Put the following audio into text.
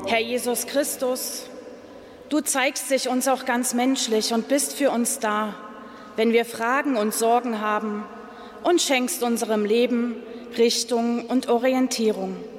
Herr Jesus Christus, du zeigst dich uns auch ganz menschlich und bist für uns da, wenn wir Fragen und Sorgen haben, und schenkst unserem Leben Richtung und Orientierung.